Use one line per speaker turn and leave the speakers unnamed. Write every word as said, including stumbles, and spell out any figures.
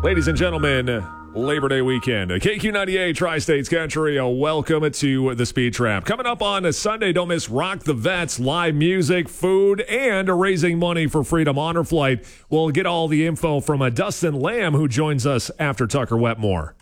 Ladies and gentlemen, Labor Day weekend. K Q ninety-eight, Tri-States Country, a welcome to the Speed Trap. Coming up on a Sunday, don't miss Rock the Vets, live music, food, and raising money for Freedom Honor Flight. We'll get all the info from a Dustin Lamb, who joins us after Tucker Wetmore.